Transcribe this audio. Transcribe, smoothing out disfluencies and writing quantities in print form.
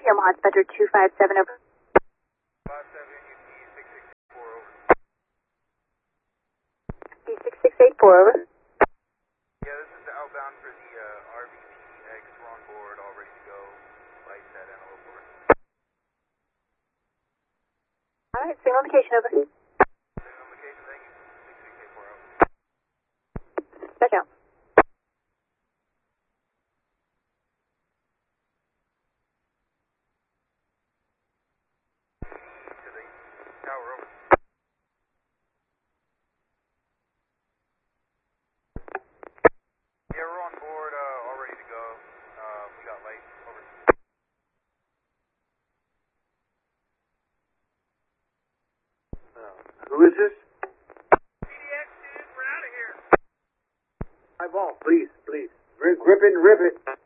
Omaha Spectre 257 over. 5684 over. Yeah, this is the outbound for the RVPX. We're on board, all ready to go. Lights at Antelope Board. Alright, signal indication over. Signal location, thank you. 6684 over. Touch out. To the tower, over. Yeah, we're on board, all ready to go. We got lights, over. Who is this? PDX, dude, we're out of here. Eyeball, please, please. Grip it and rip it.